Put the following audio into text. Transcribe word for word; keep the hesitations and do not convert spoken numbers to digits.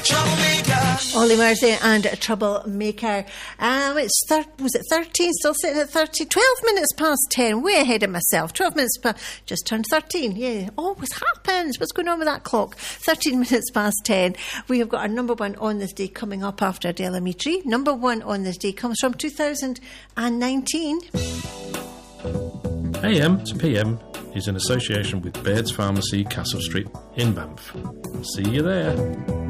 Ollie Murphy and Troublemaker. Um, it's thir- was it thirteen? Still sitting at thirteen. Twelve minutes past ten. Way ahead of myself. Twelve minutes past. Just turned thirteen. Yeah, always happens. What's going on with that clock? Thirteen minutes past ten. We have got our number one on this day coming up after Adela Mitri. Number one on this day comes from two thousand nineteen. A M to P M is in association with Baird's Pharmacy, Castle Street in Banff. See you there.